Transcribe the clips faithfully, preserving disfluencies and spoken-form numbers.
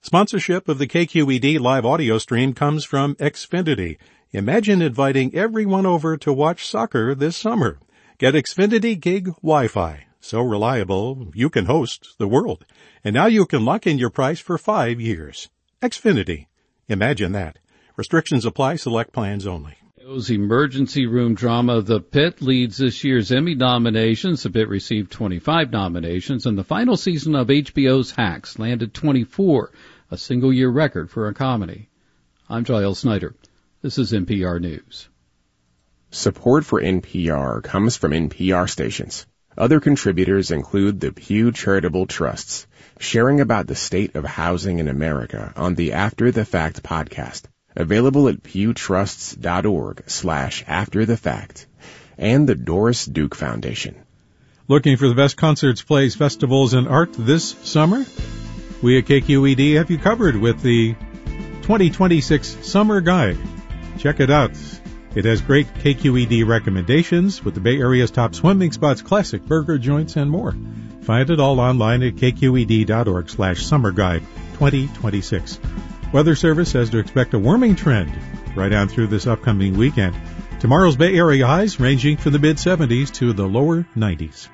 Sponsorship of the K Q E D live audio stream comes from Xfinity. Imagine inviting everyone over to watch soccer this summer. Get Xfinity Gig Wi-Fi. So reliable, you can host the world. And now you can lock in your price for five years. Xfinity. Imagine that. Restrictions apply. Select plans only. Emergency room drama The Pit leads this year's Emmy nominations. The Pit received twenty-five nominations, and the final season of H B O's Hacks landed twenty-four, a single-year record for a comedy. I'm Giles Snyder. This is N P R News. Support for N P R comes from N P R stations. Other contributors include the Pew Charitable Trusts, sharing about the state of housing in America on the After the Fact podcast. Available at pewtrusts.org slash after the fact, and the Doris Duke Foundation. Looking for the best concerts, plays, festivals, and art this summer? We at K Q E D have you covered with the twenty twenty-six Summer Guide. Check it out. It has great K Q E D recommendations with the Bay Area's top swimming spots, classic burger joints, and more. Find it all online at kqed.org slash summer guide 2026. Weather Service says to expect a warming trend right on through this upcoming weekend. Tomorrow's Bay Area highs ranging from the mid seventies to the lower nineties.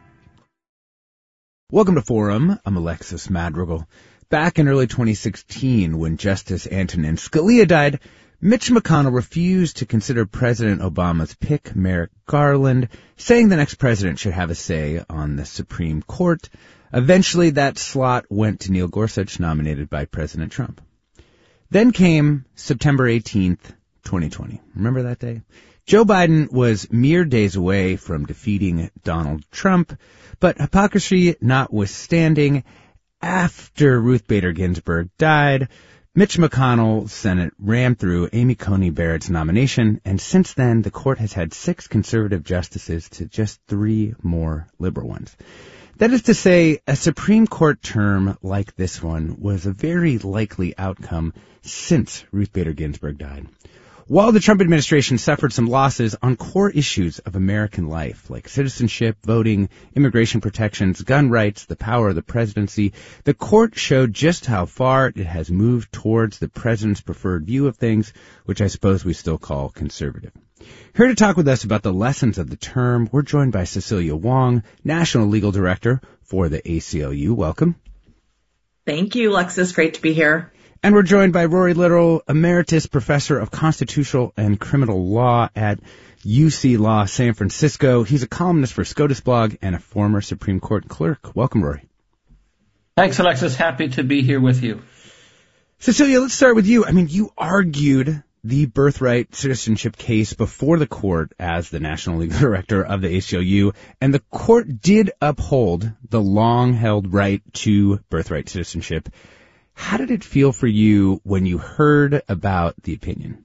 Welcome to Forum. I'm Alexis Madrigal. Back in early twenty sixteen, when Justice Antonin Scalia died, Mitch McConnell refused to consider President Obama's pick, Merrick Garland, saying the next president should have a say on the Supreme Court. Eventually, that slot went to Neil Gorsuch, nominated by President Trump. Then came September eighteenth, twenty twenty. Remember that day? Joe Biden was mere days away from defeating Donald Trump, but hypocrisy notwithstanding, after Ruth Bader Ginsburg died, Mitch McConnell's Senate ran through Amy Coney Barrett's nomination, and since then the court has had six conservative justices to just three more liberal ones. That is to say, a Supreme Court term like this one was a very likely outcome since Ruth Bader Ginsburg died. While the Trump administration suffered some losses on core issues of American life, like citizenship, voting, immigration protections, gun rights, the power of the presidency, the court showed just how far it has moved towards the president's preferred view of things, which I suppose we still call conservative. Here to talk with us about the lessons of the term, we're joined by Cecilia Wong, National Legal Director for the A C L U. Welcome. Thank you, Alexis. Great to be here. And we're joined by Rory Little, Emeritus Professor of Constitutional and Criminal Law at U C Law San Francisco. He's a columnist for SCOTUS blog and a former Supreme Court clerk. Welcome, Rory. Thanks, Alexis. Happy to be here with you. Cecilia, let's start with you. I mean, you argued the birthright citizenship case before the court as the National Legal Director of the A C L U, and the court did uphold the long-held right to birthright citizenship. How did it feel for you when you heard about the opinion?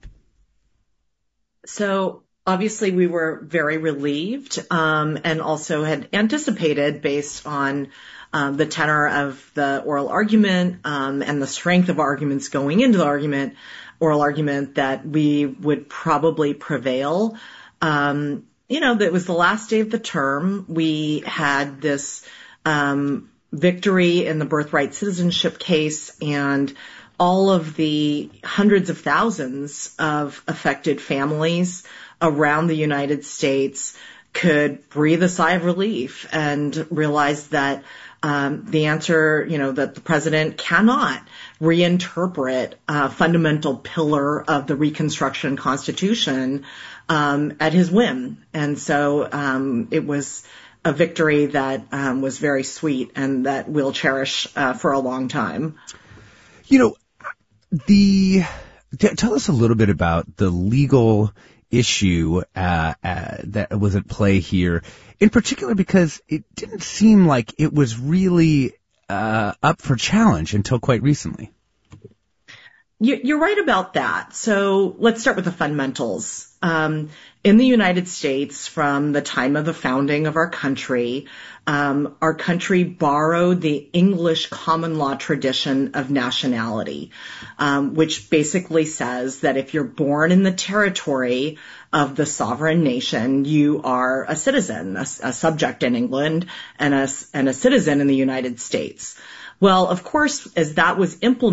So obviously we were very relieved um, and also had anticipated, based on um, the tenor of the oral argument um, and the strength of arguments going into the argument, oral argument, that we would probably prevail. Um, you know, that was the last day of the term. We had this um victory in the birthright citizenship case, and all of the hundreds of thousands of affected families around the United States could breathe a sigh of relief and realize that um, the answer, you know, that the president cannot reinterpret a fundamental pillar of the Reconstruction Constitution um, at his whim. And so um, it was a victory that um, was very sweet and that we'll cherish uh, for a long time. You know, the t- tell us a little bit about the legal issue uh, uh, that was at play here, in particular because it didn't seem like it was really uh, up for challenge until quite recently. You're right about that. So let's start with the fundamentals. Um, in the United States, from the time of the founding of our country, um, our country borrowed the English common law tradition of nationality, um, which basically says that if you're born in the territory of the sovereign nation, you are a citizen, a, a subject in England, and a, and a citizen in the United States. Well, of course, as that was implemented,